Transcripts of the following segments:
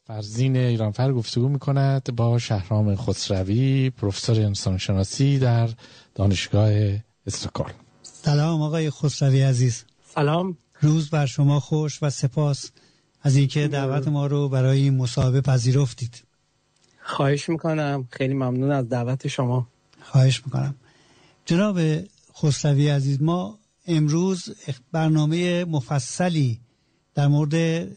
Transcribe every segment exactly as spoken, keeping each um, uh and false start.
فرزین ایرانفر گفتگو می‌کند با شهرام خسروی، پروفسور انسانشناسی در دانشگاه استکهلم. سلام آقای خسروی عزیز. سلام. روز بر شما خوش و سپاس از اینکه دعوت ما رو برای این مصاحبه پذیرفتید. خواهش میکنم، خیلی ممنون از دعوت شما. خواهش میکنم. جناب خسروی عزیز، ما امروز برنامه مفصلی در مورد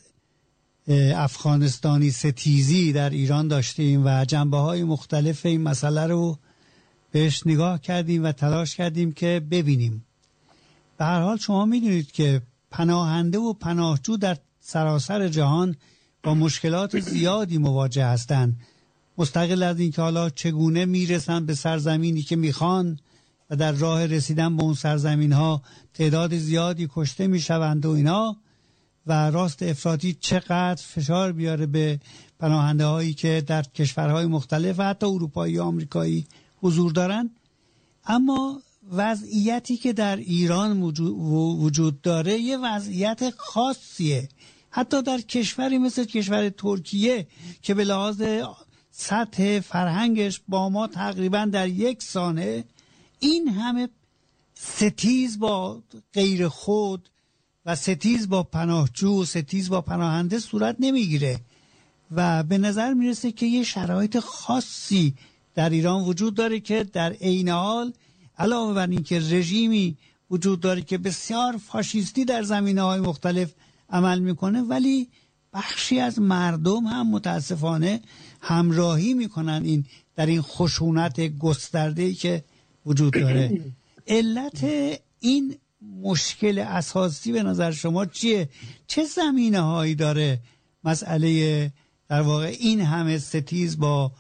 افغانستانی ستیزی در ایران داشتیم و جنبه‌های مختلف این مسئله رو بهش نگاه کردیم و تلاش کردیم که ببینیم. به هر حال شما میدونید که پناهنده و پناهجو در سراسر جهان با مشکلات زیادی مواجه هستند، مستقل از این که حالا چگونه میرسن به سرزمینی که میخوان و در راه رسیدن به اون سرزمین ها تعداد زیادی کشته میشوند و اینا، و راست افراطی چقدر فشار بیاره به پناهنده هایی که در کشورهای مختلف و حتی اروپایی و آمریکایی حضور دارن. اما وضعیتی که در ایران وجود داره یه وضعیت خاصیه، حتی در کشوری مثل کشور ترکیه که به لحاظ سطح فرهنگش با ما تقریبا در یک سانه، این همه ستیز با غیر خود و ستیز با پناهجو و ستیز با پناهنده صورت نمیگیره و به نظر میرسه که یه شرایط خاصی در ایران وجود داره که در عین حال علاوه بر این که رژیمی وجود داره که بسیار فاشیستی در زمینه‌های مختلف عمل میکنه، ولی بخشی از مردم هم متاسفانه همراهی میکنن این در این خشونت گسترده‌ای که وجود داره. علت این مشکل اساسی به نظر شما چیه؟ چه زمینه هایی داره مسئله در واقع این همه ستیز با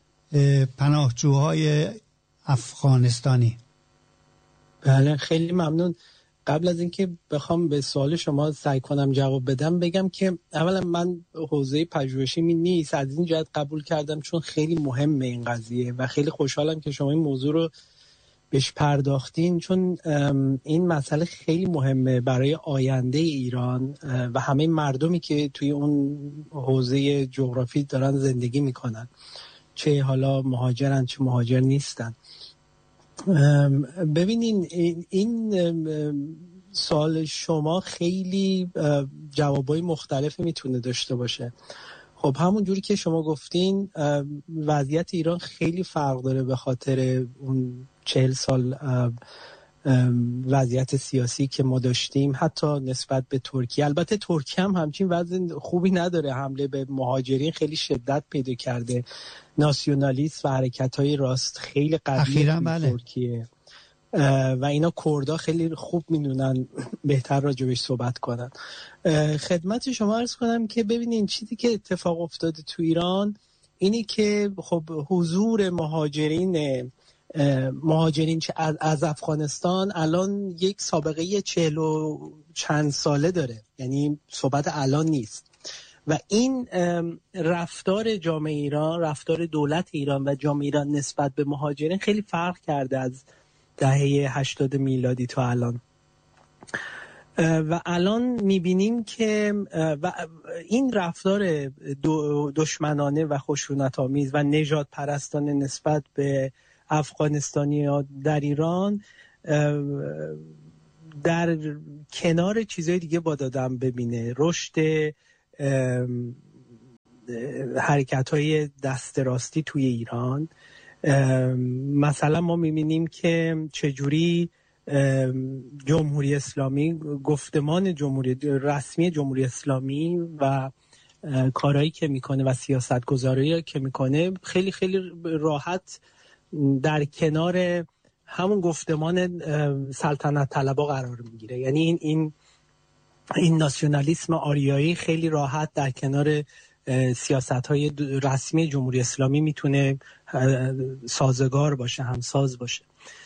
پناهجوهای افغانستانی؟ بله، خیلی ممنون. قبل از اینکه بخوام به سوال شما سعی کنم جواب بدم، بگم که اولا من حوزه پژوهشی می نیست، از این جهت قبول کردم چون خیلی مهمه این قضیه و خیلی خوشحالم که شما این موضوع رو بهش پرداختین، چون این مسئله خیلی مهمه برای آینده ایران و همه مردمی که توی اون حوزه جغرافی دارن زندگی میکنن، چه حالا مهاجرن چه مهاجر نیستن. ببینین این سوال شما خیلی جوابای مختلفی میتونه داشته باشه. خب همون جوری که شما گفتین وضعیت ایران خیلی فرق داره به خاطر اون چهل سال وضعیت سیاسی که ما داشتیم، حتی نسبت به ترکیه. البته ترکیه هم همچین وضع خوبی نداره، حمله به مهاجرین خیلی شدت پیدا کرده، ناسیونالیست و حرکت‌های راست خیلی قویه تو بله. ترکیه و اینا کردها خیلی خوب میدونن، بهتر راجبش صحبت کنن. خدمت شما عرض کنم که ببینین چیزی که اتفاق افتاده تو ایران اینی که خب حضور مهاجرین مهاجرین از افغانستان الان یک سابقه چهل و چند ساله داره، یعنی صحبت الان نیست و این رفتار جامعه ایران، رفتار دولت ایران و جامعه ایران نسبت به مهاجرین خیلی فرق کرده از دهه هشتاد میلادی تا الان. و الان میبینیم که و این رفتار دشمنانه و خشونت‌آمیز و نژاد پرستانه نسبت به افغانستانی‌ها در ایران در کنار چیزهای دیگه با دادم ببینه، رشد حرکت‌های دست راستی توی ایران. مثلا ما می‌بینیم که چجوری جمهوری اسلامی، گفتمان جمهوری رسمی جمهوری اسلامی و کارهایی که میکنه و سیاست‌گذاری که میکنه خیلی خیلی راحت در کنار همون گفتمان سلطنت طلبا قرار میگیره. یعنی این این این ناسیونالیسم آریایی خیلی راحت در کنار سیاست‌های رسمی جمهوری اسلامی میتونه سازگار باشه، همساز باشه.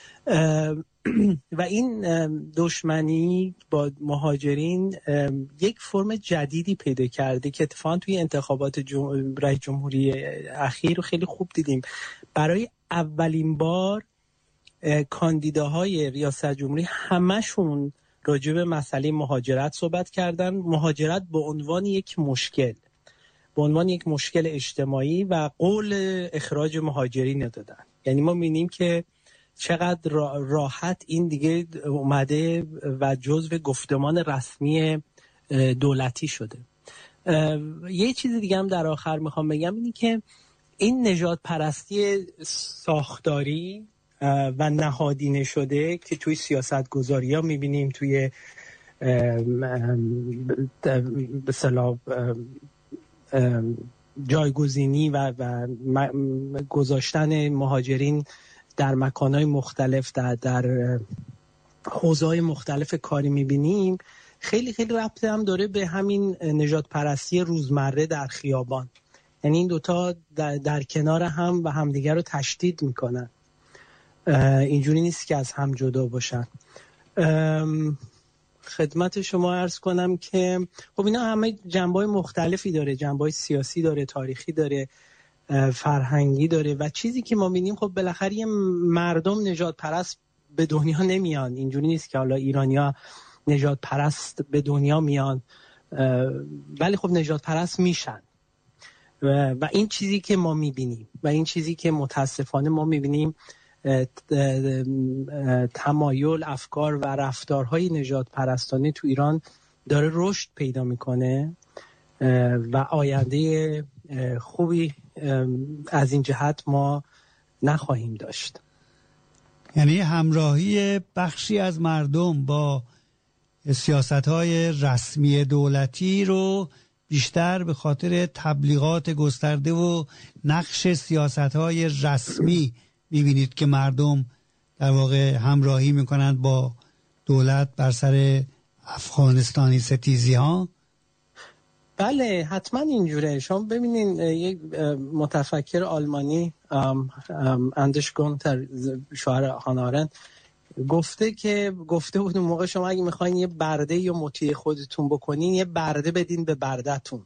و این دشمنی با مهاجرین یک فرم جدیدی پیدا کرده که اتفاقا توی انتخابات جم... رئیس جمهوری اخیر رو خیلی خوب دیدیم. برای اولین بار کاندیداهای ریاست جمهوری همشون راجع به مسئله مهاجرت صحبت کردن، مهاجرت به عنوان یک مشکل به عنوان یک مشکل اجتماعی و قول اخراج مهاجرین دادن. یعنی ما می‌بینیم که چقدر راحت این دیگه اومده و جزو گفتمان رسمی دولتی شده. یه چیز دیگه هم در آخر میخوام بگم اینی که این نژاد پرستی ساختاری و نهادینه شده که توی سیاست گذاری ها میبینیم، توی به اصطلاح جایگزینی و, و گذاشتن مهاجرین در مکانهای مختلف در, در حوزه‌های مختلف کاری میبینیم، خیلی خیلی ربط هم داره به همین نژاد پرستی روزمره در خیابان. یعنی این دوتا در, در کنار هم و همدیگر رو تشدید میکنن، اینجوری نیست که از هم جدا باشن. خدمت شما عرض کنم که خب اینا همه جنبه‌های مختلفی داره، جنبه‌های سیاسی داره، تاریخی داره، فرهنگی داره و چیزی که ما می‌بینیم خب بالاخره مردم نژاد پرست به دنیا نمیان. اینجوری نیست که حالا ایرانی‌ها نژاد پرست به دنیا میان، ولی خب نژاد پرست میشن و, و این چیزی که ما می‌بینیم و این چیزی که متاسفانه ما می‌بینیم تمایل، افکار و رفتارهای نژاد پرستانه تو ایران داره رشد پیدا میکنه و آینده خوبی از این جهت ما نخواهیم داشت. یعنی همراهی بخشی از مردم با سیاست‌های رسمی دولتی رو بیشتر به خاطر تبلیغات گسترده و نقش سیاست‌های رسمی می‌بینید که مردم در واقع همراهی می‌کنند با دولت بر سر افغانستانی ستیزی ها؟ بله حتما اینجوره. شما ببینین یک متفکر آلمانی اندرس گونتر شاعر هانا آرنت گفته که گفته بود اون موقع شما اگه میخواین یه برده یا مطیع خودتون بکنین یه برده بدین به برده‌تون.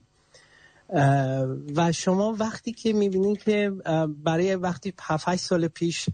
و شما وقتی که میبینین که برای وقتی هفت هشت سال پیش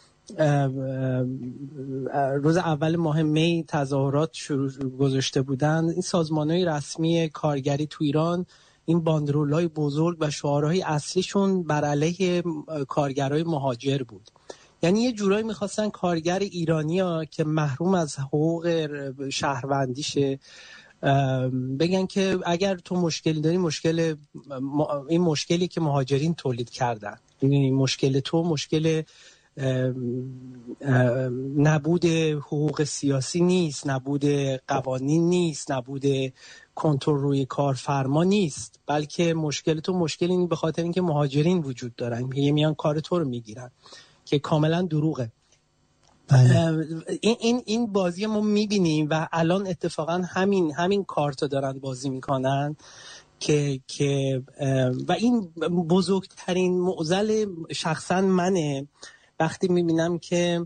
روز اول ماه می تظاهرات شروع گذاشته بودن، این سازمان‌های رسمی کارگری تو ایران این باندرول‌های بزرگ و شعارهای اصلیشون بر علیه کارگرای مهاجر بود. یعنی یه جورایی میخواستن کارگر ایرانی‌ها که محروم از حقوق شهروندیشه بگن که اگر تو مشکلی داری، مشکل این مشکلی که مهاجرین تولید کردن، این مشکل تو مشکل نبود حقوق سیاسی نیست، نبود قوانین نیست، نبود کنترل روی کارفرما نیست، بلکه مشکل تو مشکل این به خاطر اینکه مهاجرین وجود دارن که میان کار تو رو میگیرن، که کاملا دروغه. این این این بازی ما میبینیم و الان اتفاقا همین همین کارتا دارن بازی میکنن که که و این بزرگترین معضل شخصا منه وقتی میبینم که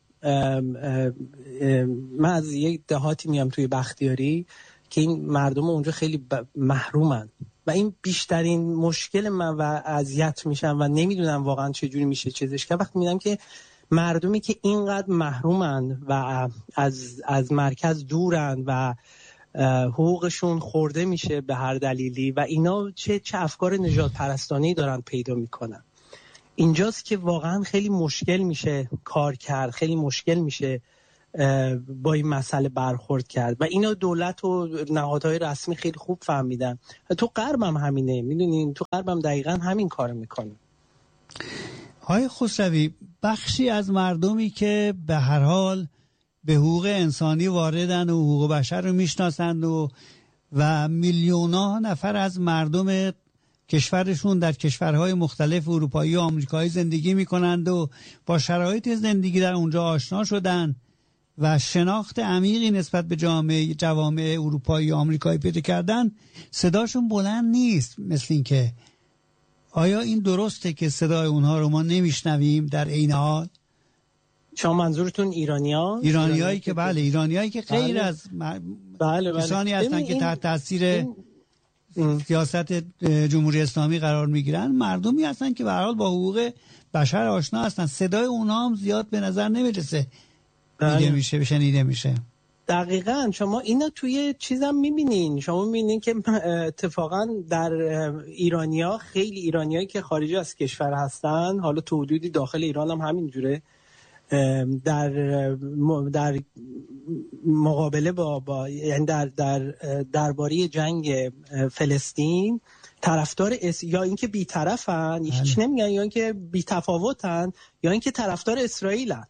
من از یک دهاتی میام توی بختیاری که این مردم اونجا خیلی محرومن و این بیشترین مشکل من و اذیت میشم و نمیدونم واقعا چجوری میشه چیزش که وقتی میبینم که مردمی که اینقدر محرومن و از از مرکز دورن و حقوقشون خورده میشه به هر دلیلی و اینا چه چه افکار نژاد پرستانه‌ای دارن پیدا میکنن. اینجاست که واقعا خیلی مشکل میشه کار کرد، خیلی مشکل میشه با این مسئله برخورد کرد و اینا دولت و نهادهای رسمی خیلی خوب فهمیدن. تو غرب هم همینه، میدونین تو غرب هم دقیقاً همین کارو میکنن. آقای خسروی، بخشی از مردمی که به هر حال به حقوق انسانی واردن و حقوق بشر رو میشناسند و و میلیون‌ها نفر از مردم کشورشون در کشورهای مختلف اروپایی و آمریکایی زندگی میکنند و با شرایط زندگی در اونجا آشنا شدن و شناخت عمیقی نسبت به جامعه جوامع اروپایی و آمریکایی پیدا کردن، صداشون بلند نیست. مثل این که آیا این درسته که صدای اونها رو ما نمیشنویم در عین حال؟ شما منظورتون ایرانی‌ها؟ ایرانیایی که بله ایرانیایی که غیر بله. از بله بله. کسانی هستن که تحت تاثیر این... سیاست جمهوری اسلامی قرار میگیرن، مردمی هستن که به هر حال با حقوق بشر آشنا هستن، صدای اونها هم زیاد به نظر نمیرسه دیده میشه، شنیده میشه. دقیقاً شما اینو توی چیزم میبینین، شما میبینین که اتفاقاً در ایرانیا، خیلی ایرانیایی که خارج از کشور هستن، حالا تو حدودی داخل ایران هم همینجوره، در در مقابله با با یعنی در در درباره جنگ فلسطین طرفدار اس... یا اینکه بی‌طرفن، هیچ نمیگن، یا اینکه بی‌تفاوتن، یا اینکه طرفدار اسرائیلن.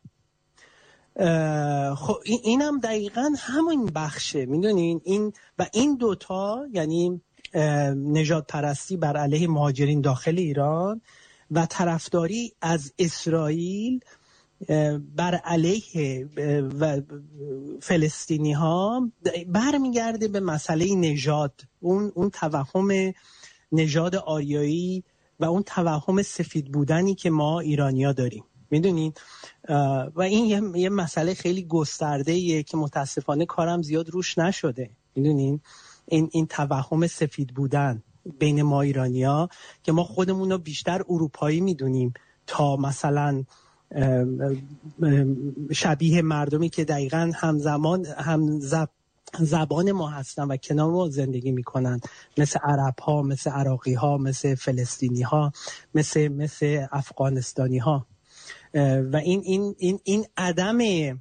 خب این اینم دقیقاً همین بخشه، میدونین این و این دوتا، یعنی نژاد پرستی بر علیه مهاجرین داخل ایران و طرفداری از اسرائیل بر علیه و فلسطینی ها، برمیگرده به مسئله نژاد، اون اون توهم نژاد آریایی و اون توهم سفید بودنی که ما ایرانیا داریم، میدونین. و این یه, یه مسئله خیلی گسترده‌ایه که متاسفانه کارم زیاد روش نشده، میدونین. این این توهم سفید بودن بین ما ایرانیا که ما خودمون رو بیشتر اروپایی میدونیم تا مثلا شبیه مردمی که دقیقاً همزمان هم زب زبان ما هستن و کنار ما زندگی میکنن، مثل عرب ها، مثل عراقی ها، مثل فلسطینی ها، مثل مثل افغانستانی ها. و این این این این عدم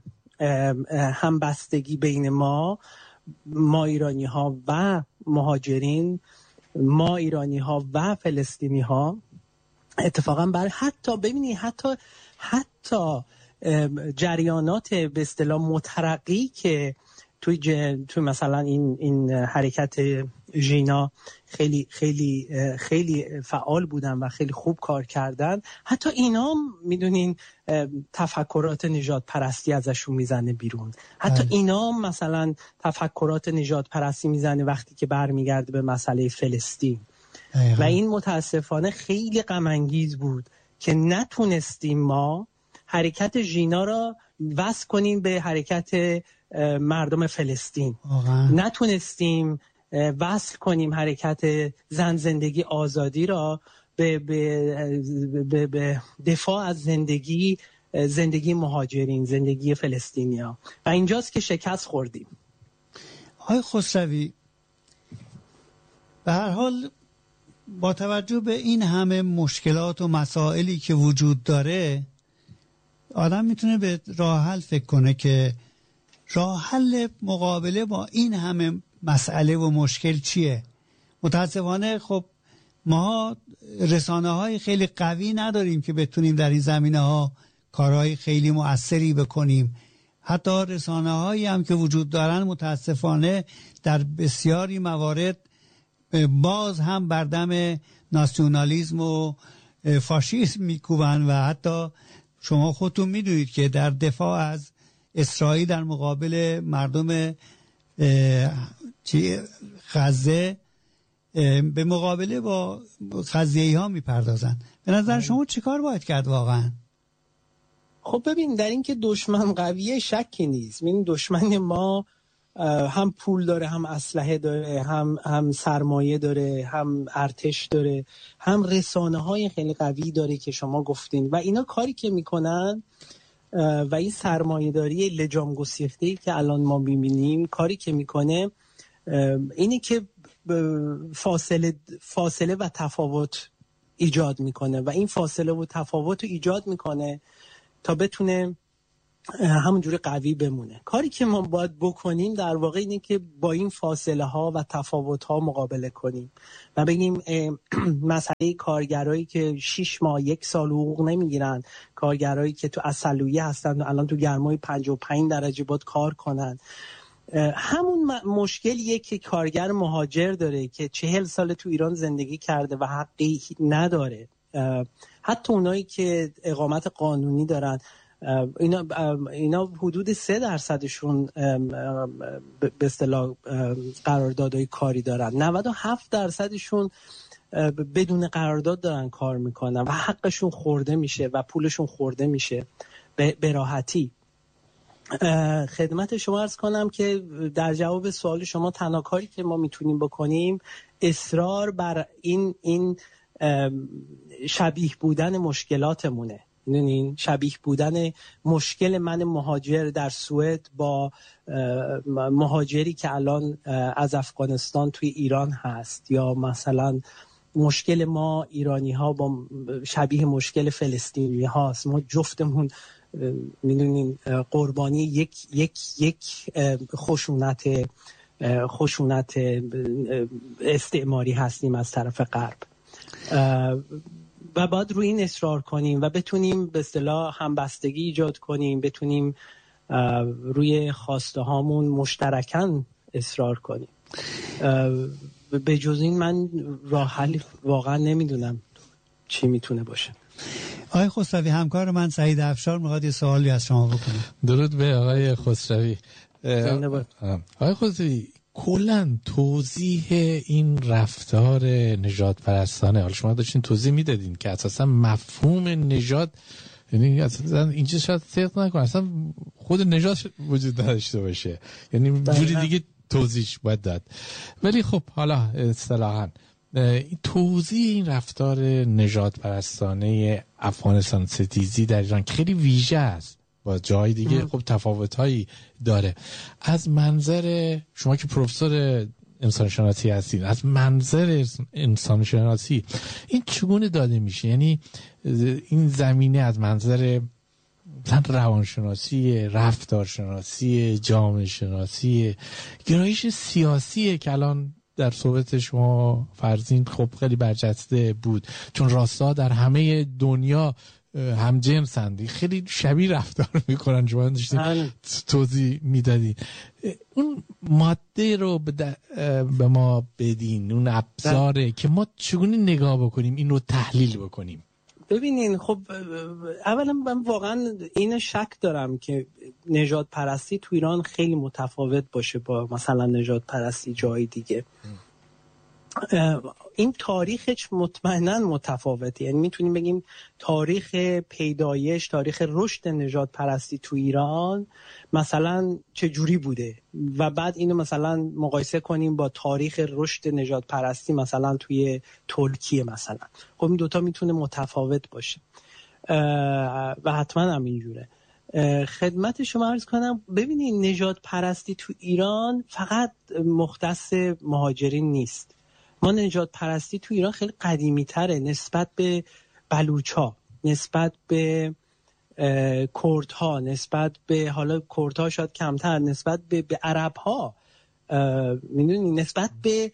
همبستگی بین ما ما ایرانی ها و مهاجرین، ما ایرانی ها و فلسطینی ها، اتفاقا بر حتی ببینید حتی حتی جریانات به اصطلاح مترقی که توی جن، توی مثلا این این حرکت ژینا خیلی خیلی خیلی فعال بودن و خیلی خوب کار کردن، حتی اینا میدونین تفکرات نژاد پرستی ازشون میزنه بیرون. حتی اینا مثلا تفکرات نژاد پرستی میزنه وقتی که برمیگرده به مسئله فلسطین. و این متاسفانه خیلی غم انگیز بود که نتونستیم ما حرکت ژینا را وصل کنیم به حرکت مردم فلسطین. آه. نتونستیم وصل کنیم حرکت زن زندگی آزادی را به, به, به, به دفاع از زندگی زندگی مهاجرین، زندگی فلسطینیا. و اینجاست که شکست خوردیم. آقای خسروی، به هر حال با توجه به این همه مشکلات و مسائلی که وجود داره، آدم میتونه به راه حل فکر کنه که راه حل مقابله با این همه مسئله و مشکل چیه. متاسفانه خب ما رسانه های خیلی قوی نداریم که بتونیم در این زمینه ها کارهای خیلی مؤثری بکنیم. حتی رسانه هایی هم که وجود دارن متاسفانه در بسیاری موارد باز هم بردم ناسیونالیسم و فاشیسم میکوبن و حتی شما خودتون میدونید که در دفاع از اسرائیل در مقابل مردم غزه به مقابله با غزه‌ای ها میپردازن. به نظر شما چی کار باید کرد واقعا؟ خب ببین، در این که دشمن قویه شکی نیست. این دشمن ما هم پول داره، هم اسلحه داره، هم هم سرمایه داره، هم ارتش داره، هم رسانه های خیلی قوی داره که شما گفتین. و اینا کاری که میکنن و این سرمایه داری لجام گسیخته‌ای که الان ما میبینیم کاری که میکنه اینه که فاصله فاصله و تفاوت ایجاد میکنه و این فاصله و تفاوت رو ایجاد میکنه تا بتونه همونجوری قوی بمونه. کاری که ما باید بکنیم در واقع اینه که با این فاصله ها و تفاوت ها مقابله کنیم و بگیم مسئله کارگرایی که شش ماه یک سال حقوق نمیگیرن، کارگرایی که تو اصلویه هستن و الان تو گرمای پنجاه و پنج درجه باید کار کنن، همون مشکلیه که کارگر مهاجر داره که چهل سال تو ایران زندگی کرده و حقی نداره. حتی اونایی که اقامت قانونی دارن، اینا اینا حدود سه درصدشون به اصطلاح قراردادهای کاری دارن، نود و هفت درصدشون بدون قرارداد دارن کار میکنن و حقشون خورده میشه و پولشون خورده میشه به راحتی. خدمت شما عرض کنم که در جواب سوال شما تنها کاری که ما میتونیم بکنیم اصرار بر این این شبیه بودن مشکلاتمونه. میدونین شبیه بودن مشکل من مهاجر در سوئد با مهاجری که الان از افغانستان توی ایران هست، یا مثلا مشکل ما ایرانی ها با شبیه مشکل فلسطینی هاست. ما جفتمون میدونین قربانی یک یک یک خشونت خشونت استعماری هستیم از طرف غرب و باید روی این اصرار کنیم و بتونیم به اصطلاح همبستگی ایجاد کنیم، بتونیم روی خواسته هامون مشترکاً اصرار کنیم. به جز این من راه حل واقعا نمیدونم چی میتونه باشه. آقای خسروی، همکار من سعید افشار میخواد یه سوالی از شما بکنه. درود به آقای خسروی. آقای خسروی، کلاً توضیح این رفتار نژاد پرستانه، حالا شما داشتین توضیح میدادین که اساسا مفهوم نژاد، یعنی اصلا اینجا شاید صدق نکنه، اصلا خود نژاد وجود نداشته باشه، یعنی جوری دیگه توضیحش باید داد. ولی خب حالا اصطلاحاً توضیح این رفتار نژاد پرستانه افغانستان ستیزی در ایران که خیلی ویژه است، با جای دیگه خب تفاوت‌هایی داره، از منظر شما که پروفسور انسان شناسی هستید، از منظر انسان شناسی این چگونه داده میشه؟ یعنی این زمینه از منظر مثلا روانشناسی، رفتارشناسی، جامعه شناسی، گرایش سیاسی که الان در صحبت شما فرزین خب خیلی برجسته بود، چون راستا در همه دنیا هم جنسند، خیلی شبیه رفتار میکنن. شما داشتین توضیح میدادین، اون ماده رو به ما بدین، اون ابزاره که ما چگونه نگاه بکنیم، این رو تحلیل بکنیم. ببینین خب اولا من واقعا این شک دارم که نژاد پرستی تو ایران خیلی متفاوت باشه با مثلا نژاد پرستی جای دیگه. این تاریخش مطمئنا متفاوته، یعنی میتونیم بگیم تاریخ پیدایش، تاریخ رشد نژاد پرستی تو ایران مثلا چه جوری بوده و بعد اینو مثلا مقایسه کنیم با تاریخ رشد نژاد پرستی مثلا توی ترکیه مثلا. خب این دوتا میتونه متفاوت باشه و حتما هم اینجوره. خدمت شما عرض کنم، ببینید نژاد پرستی تو ایران فقط مختص مهاجرین نیست. ما نژاد پرستی تو ایران خیلی قدیمی تره نسبت به بلوچ‌ها، نسبت به کردها، نسبت به حالا کردها شاید کمتر، نسبت به, به عرب‌ها، میدونی نسبت به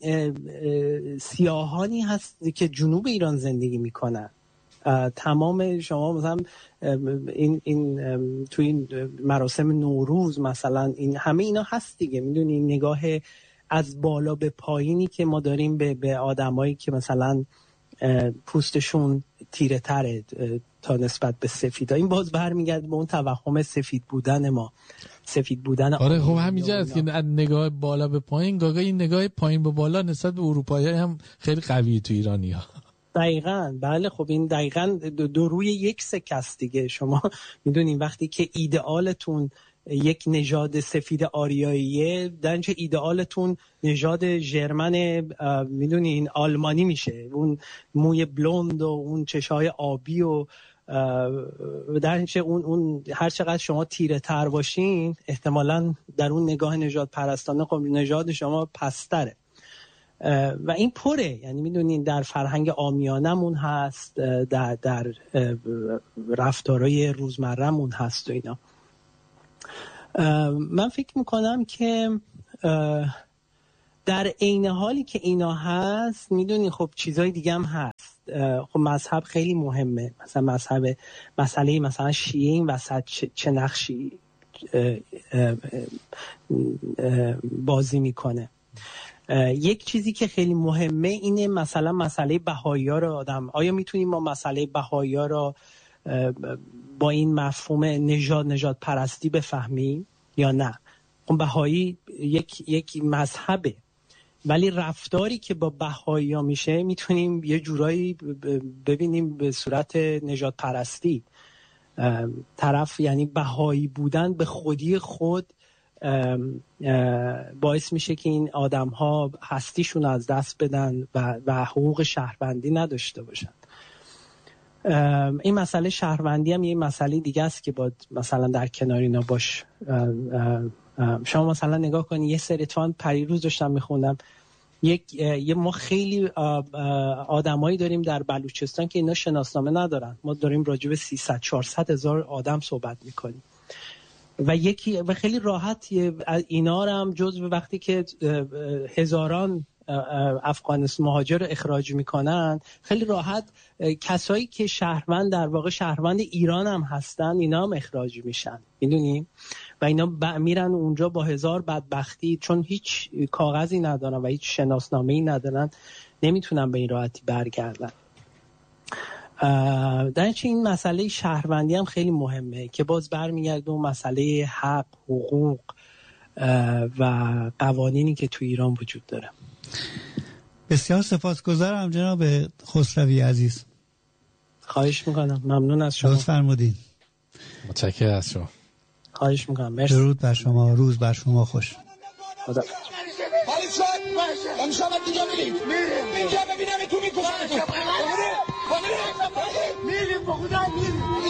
سیاهانی هست که جنوب ایران زندگی میکنن. تمام شما مثلا این این تو این مراسم نوروز مثلا این همه اینا هست دیگه، میدونی نگاه از بالا به پایینی که ما داریم به به آدمایی که مثلا پوستشون تیره تره تا نسبت به سفیدا. این باز برمیگرده به اون توهم سفید بودن ما، سفید بودن. آره خب همینجا هست که نگاه بالا به پایین، گاگا این نگاه پایین به بالا نسبت به اروپایی هم خیلی قویه تو ایرانی ها. دقیقاً بله. خب این دقیقاً دو روی یک سکه است دیگه. شما میدونین وقتی که ایدئالتون یک نژاد سفید آریاییه، در اینجا ایدئالتون نژاد ژرمن میدونین آلمانی میشه، اون موی بلوند و اون چشای آبی و در اینجا اون اون هر چقدر شما تیره تر باشین احتمالاً در اون نگاه نژاد پرستانه خب نژاد شما پستره و این پره. یعنی میدونین در فرهنگ عامیانمون هست، در در رفتارهای روزمره‌مون هست و اینا. من فکر میکنم که در عین حالی که اینا هست میدونین خب چیزای دیگه هم هست. خب مذهب خیلی مهمه، مثلا مذهب مسئله مثلا شیعه این وسط چه نقشی بازی میکنه. یک چیزی که خیلی مهمه اینه مثلا مسئله بهائی‌ها رو آدم، آیا میتونیم ما مسئله بهائی‌ها رو با این مفهوم نژاد نژاد پرستی بفهمیم یا نه؟ اون بهایی یک یک مذهبه، ولی رفتاری که با بهایی‌ها میشه میتونیم یه جورایی ببینیم به صورت نژاد پرستی. طرف یعنی بهایی بودن به خودی خود باعث میشه که این آدم‌ها هستیشون از دست بدن و و حقوق شهروندی نداشته باشن. این مسئله شهروندی هم یه مسئله دیگه است که باید مثلا در کنار اینا باش. شما مثلا نگاه کنید، یه سری توان پریروز داشتم میخوندم، یک یه ما خیلی آدمایی داریم در بلوچستان که اینا شناسنامه ندارن. ما داریم راجع به سیصد چهارصد هزار آدم صحبت میکنیم و یکی و خیلی راحت اینا رو هم جزو وقتی که هزاران افغانستان مهاجر اخراج میکنن، خیلی راحت کسایی که شهروند در واقع شهروند ایران هم هستن اینا هم اخراج میشن، میدونیم، و اینا میرن اونجا با هزار بدبختی، چون هیچ کاغذی ندارن و هیچ شناسنامه‌ای ندارن، نمیتونن به این راحتی برگردن. در چه این مسئله شهروندی هم خیلی مهمه که باز برمیگرده اون مسئله حق، حقوق و قوانینی که تو ایران وجود داره. بسیار سپاسگزارم جناب خسروی عزیز. خواهش میکنم، ممنون از شما. لطف فرمودین. متشکرم از شما. خواهش میکنم. مرسی. درود بر شما، روز بر شما خوش. خدا. حالی شد امشب دیگه میریم اینجا ببینم تو میکنم میریم با خدا میریم